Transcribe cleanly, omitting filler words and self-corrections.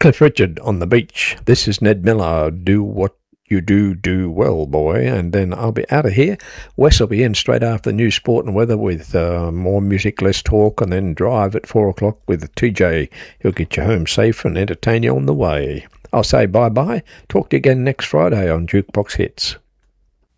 Cliff Richard on the beach. This is Ned Miller. Do what you do well, boy. And then I'll be out of here. Wes will be in straight after the news, sport and weather with more music, less talk, and then drive at 4 o'clock with TJ. He'll get you home safe and entertain you on the way. I'll say bye-bye. Talk to you again next Friday on Jukebox Hits.